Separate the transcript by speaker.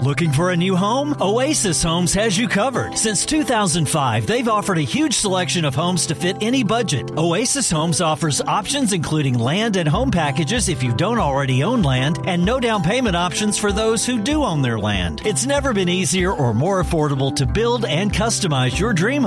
Speaker 1: Looking for a new home? Oasis Homes has you covered. Since 2005, they've offered a huge selection of homes to fit any budget. Oasis Homes offers options including land and home packages if you don't already own land, and no down payment options for those who do own their land. It's never been easier or more affordable to build and customize your dream